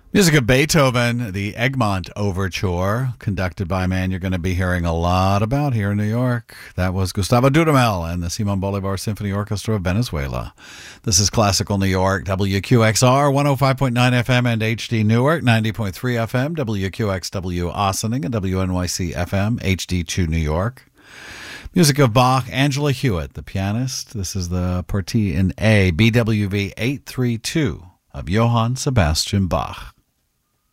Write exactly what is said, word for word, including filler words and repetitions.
Music of Beethoven, the Egmont Overture, conducted by a man you're going to be hearing a lot about here in New York. That was Gustavo Dudamel and the Simon Bolivar Symphony Orchestra of Venezuela. This is Classical New York, W Q X R, one oh five point nine F M and H D Newark, ninety point three F M, W Q X W Ossining, and W N Y C F M, H D two New York. Music of Bach, Angela Hewitt, the pianist. This is the Partie in A, B W V eight thirty-two of Johann Sebastian Bach.